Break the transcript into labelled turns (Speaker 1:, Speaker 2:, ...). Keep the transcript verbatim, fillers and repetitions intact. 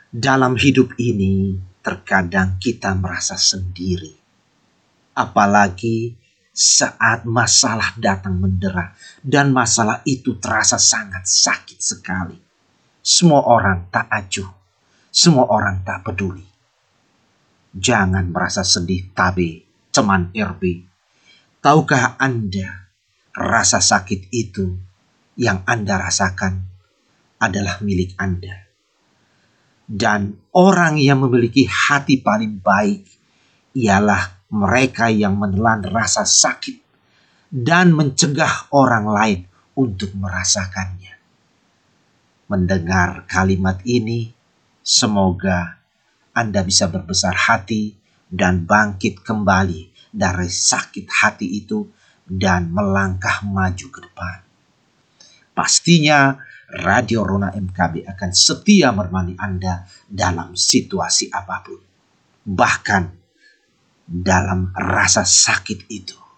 Speaker 1: Dalam hidup ini, terkadang kita merasa sendiri. Apalagi saat masalah datang mendera dan masalah itu terasa sangat sakit sekali. Semua orang tak acuh, semua orang tak peduli. Jangan merasa sedih tabe, teman R B. Tahukah Anda, rasa sakit itu yang Anda rasakan adalah milik Anda. Dan orang yang memiliki hati paling baik ialah mereka yang menelan rasa sakit dan mencegah orang lain untuk merasakannya. Mendengar kalimat ini, semoga Anda bisa berbesar hati dan bangkit kembali dari sakit hati itu dan melangkah maju ke depan. Pastinya Radio Rona M K B akan setia menemani Anda dalam situasi apapun. Bahkan dalam rasa sakit itu.